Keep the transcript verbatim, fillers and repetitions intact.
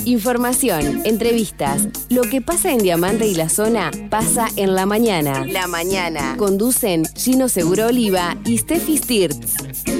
Información, entrevistas. Lo que pasa en Diamante y la zona pasa en La Mañana. La Mañana. Conducen Gino Seguro Oliva y Steffi Stirtz.